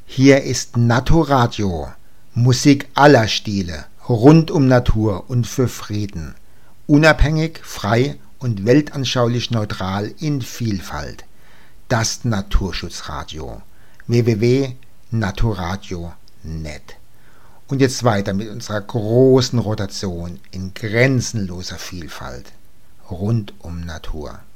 Hier ist Naturadio, Musik aller Stile, rund um Natur und für Frieden. Unabhängig, frei und weltanschaulich neutral in Vielfalt. Das Naturschutzradio. www.naturadio.net. Und jetzt weiter mit unserer großen Rotation in grenzenloser Vielfalt. Rund um Natur.